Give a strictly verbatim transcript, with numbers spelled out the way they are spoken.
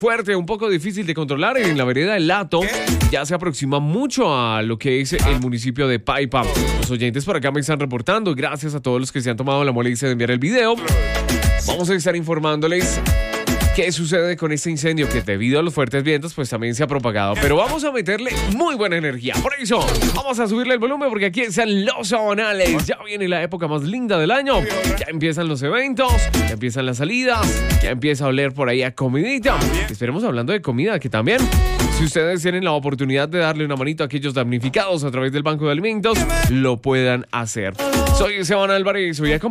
fuerte, un poco difícil de controlar en la vereda del Lato. Ya se aproxima mucho a lo que es el municipio de Paipa. Los oyentes por acá me están reportando. Gracias a todos los que se han tomado la molestia de enviar el video. Vamos a estar informándoles qué sucede con este incendio que debido a los fuertes vientos pues también se ha propagado. Pero vamos a meterle muy buena energía. Por eso vamos a subirle el volumen porque aquí están los Sabanales. Ya viene la época más linda del año. Ya empiezan los eventos, ya empiezan las salidas, ya empieza a oler por ahí a comidita. Esperemos hablando de comida que también, si ustedes tienen la oportunidad de darle una manito a aquellos damnificados a través del Banco de Alimentos, lo puedan hacer. Soy Esteban Álvarez, soy acompañado